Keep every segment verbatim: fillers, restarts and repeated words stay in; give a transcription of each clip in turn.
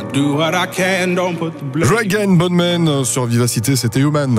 do what I can, don't put the blame. Dragon Boneman sur Vivacité, c'était Human.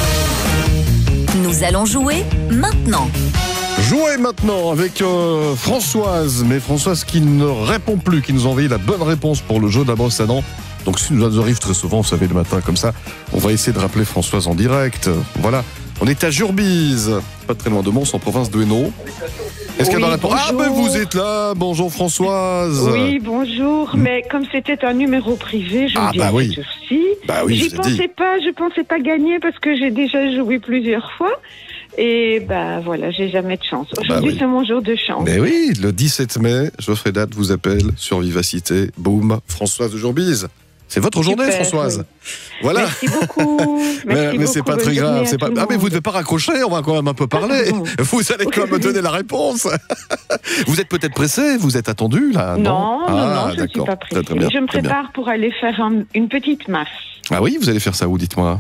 Nous allons jouer maintenant. Jouez maintenant avec euh, Françoise, mais Françoise qui ne répond plus, qui nous a envoyé la bonne réponse pour le jeu de la brosse à dents. Donc si nous arrive très souvent, vous savez, le matin comme ça, on va essayer de rappeler Françoise en direct. Voilà, on est à Jurbise, pas très loin de Mons, en province de Hainaut. Est-ce oui, qu'elle va répondre? Ah bonjour. ben vous êtes là, bonjour Françoise. Oui, bonjour, mais comme c'était un numéro privé, je Ah, vous dis bah à oui. cette heure-ci. Bah oui, J'y je vous ai dit. pensais pas, je pensais pas gagner parce que j'ai déjà joué plusieurs fois. Et bah voilà, j'ai jamais de chance. Aujourd'hui, oui. c'est mon jour de chance. Mais oui, le dix-sept mai, Geoffrey Date vous appelle sur Vivacité. Boum, Françoise de Jurbise. C'est votre journée, Super, Françoise. oui. Voilà. Merci beaucoup. Mais, Merci mais beaucoup. c'est pas Bonne très journée grave. à C'est pas... tout le Ah, mais vous monde. devez pas raccrocher, on va quand même un peu parler. Ah, non. Vous allez quand même me donner la réponse. Vous êtes peut-être pressé, vous êtes attendu là? Non, non, ah, non, je ne suis d'accord. pas Très, pressée. très bien, je me très bien. prépare pour aller faire un- une petite masse Ah oui, vous allez faire ça où, dites-moi?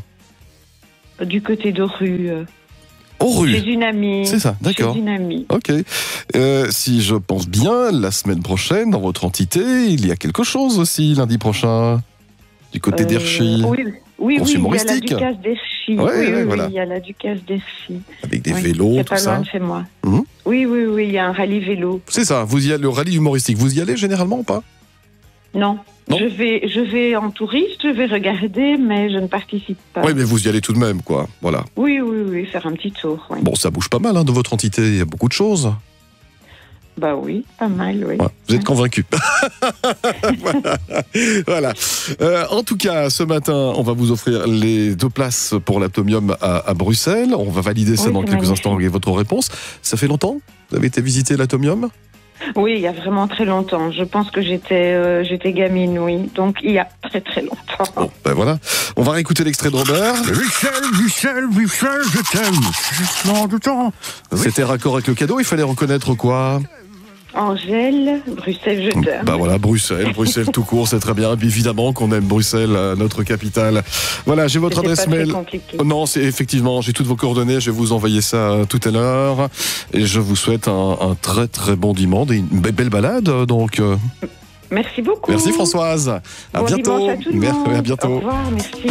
du côté de rue. euh, Aux rues. Chez une amie. C'est ça, d'accord. Chez une amie. Ok. Euh, si je pense bien, la semaine prochaine, dans votre entité, il y a quelque chose aussi lundi prochain, du côté Euh, d'Erchy, Oui, oui, Course oui, il y a la humoristique. Ducasse d'Erchy. Ouais, oui, ouais, oui, voilà. oui, il y a la Ducasse d'Erchy. avec des Oui, vélos, c'est tout pas ça. loin de chez moi. Mhm. Oui, oui, oui, il y a un rallye vélo. C'est ça, vous y allez, le rallye humoristique, vous y allez généralement ou pas? Non, Non. je vais, je vais en touriste, je vais regarder, mais je ne participe pas. Oui, mais vous y allez tout de même, quoi. Voilà. Oui, oui, oui, faire un petit tour. Oui. Bon, ça bouge pas mal hein, de votre entité, il y a beaucoup de choses. Bah oui, pas mal, oui. Ouais, vous êtes convaincu. Voilà. Voilà. Euh, en tout cas, ce matin, on va vous offrir les deux places pour l'Atomium à, à Bruxelles. On va valider ça Oui, dans c'est quelques magnifique. instants avec votre réponse. Ça fait longtemps que vous avez été visiter l'Atomium? Oui, il y a vraiment très longtemps. Je pense que j'étais, euh, j'étais gamine, oui. Donc il y a très très longtemps. Bon, ben voilà. On va réécouter l'extrait de Robert. Michel, Michel, Michel, je t'aime. Non, de temps. C'était raccord avec le cadeau, il fallait reconnaître quoi? Angèle, Bruxelles, je t'aime. Bah voilà, Bruxelles, Bruxelles tout court, c'est très bien. Et puis évidemment qu'on aime Bruxelles, euh, notre capitale. Voilà, j'ai votre C'était adresse pas très mail. compliqué. Oh non, c'est effectivement, j'ai toutes vos coordonnées, je vais vous envoyer ça euh, tout à l'heure. Et je vous souhaite un, un très très bon dimanche et une be- belle balade. euh, Donc, euh, Merci beaucoup. merci Françoise. À Bon bientôt. dimanche à tout le Mer- monde. à bientôt. Au revoir, merci.